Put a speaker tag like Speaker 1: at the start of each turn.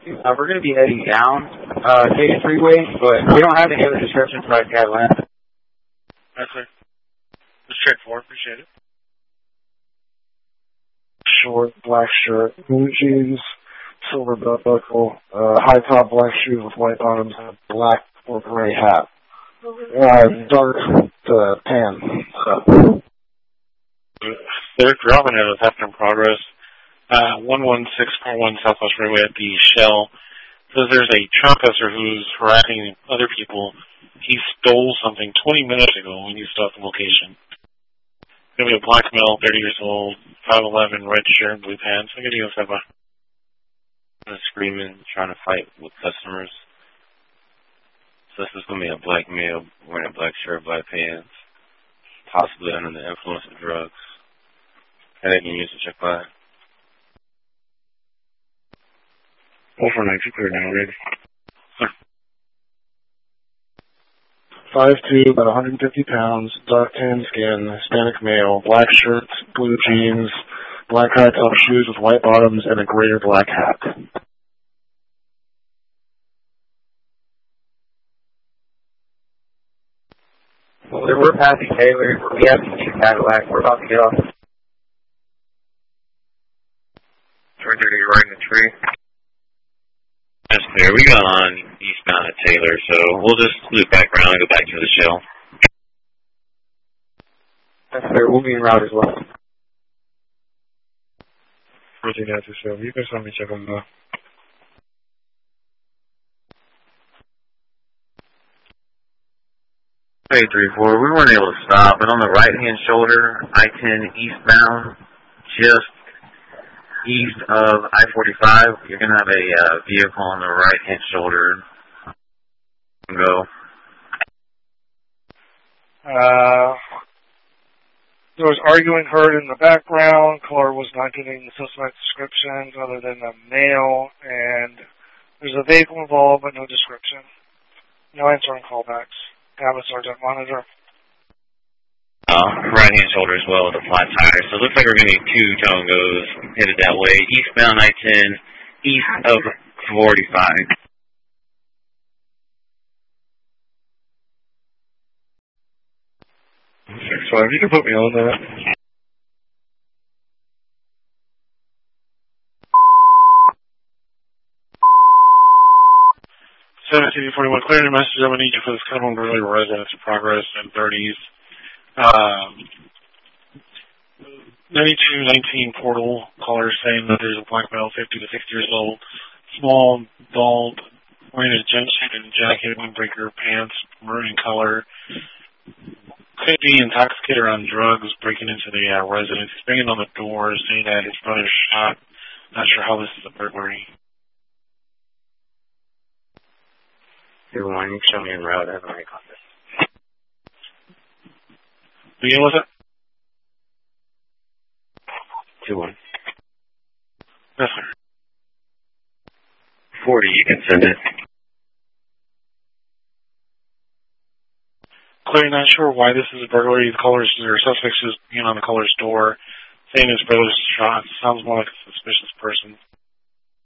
Speaker 1: We're going to be heading down State Freeway, but we don't have any other descriptions for Atlanta.
Speaker 2: That's it. Just straightforward. Appreciate it.
Speaker 3: Short, black shirt, blue jeans, silver belt buckle, high top black shoes with white bottoms, and a black or gray hat. Dark tan.
Speaker 2: Derek Robin is after in progress. 11641 Southwest Freeway at the Shell. Says there's a trespasser who's harassing other people. He stole something 20 minutes ago when you stopped the location. It's going to be a black male, 30 years old, 5'11", red shirt, blue pants. I'm going to go step by.
Speaker 4: Screaming, trying to fight with customers. So this is going to be a black male wearing a black shirt, black pants, possibly under the influence of drugs. And they can use to check by.
Speaker 2: 449, you clear now, ready?
Speaker 3: 5'2", about 150 pounds, dark tan skin, Hispanic male, black shirt, blue jeans, black high top shoes with white bottoms, and a gray or black hat.
Speaker 1: Well, we're passing Taylor. We have to see Cadillac. We're about to get off.
Speaker 4: 330 right in the tree. That's clear. We got on eastbound at Taylor, so we'll just loop back around and go back to the Shell.
Speaker 1: That's clear. We'll be en route as well.
Speaker 3: 14 after Shell. You guys let me check on the...
Speaker 4: Hey, 3-4, we weren't able to stop, but on the right-hand shoulder, I-10 eastbound, just east of I-45, you're going to have a vehicle on the right-hand shoulder. Go.
Speaker 3: There was arguing heard in the background. Caller was not giving the suspect descriptions other than a male, and there's a vehicle involved, but no description. No answering callbacks. Cabin Sergeant, monitor.
Speaker 4: Right-hand shoulder as well with a flat tire. So it looks like we're going to need two tone goes headed that way. Eastbound I-10, east of 45.
Speaker 3: So if you can put me on that.
Speaker 2: CV41, clear your message. I'm going to need you for this Cumberland Burley residence in progress in 30s. 9219 portal caller saying that there's a black male, 50 to 60 years old, small, bald, wearing a jumpsuit and jacket, windbreaker, pants, maroon in color. Could be intoxicated or on drugs, breaking into the residence. He's banging on the door, saying that his brother's shot. Not sure how this is a burglary.
Speaker 4: Everyone, you show me en route. I have my contact.
Speaker 2: Begin with it?
Speaker 4: 2-1.
Speaker 2: Yes, sir.
Speaker 4: 40, you can send it.
Speaker 2: Clearly not sure why this is a burglary. The caller's or suspect's just being on the caller's door, saying his brother's shot. Sounds more like a suspicious person.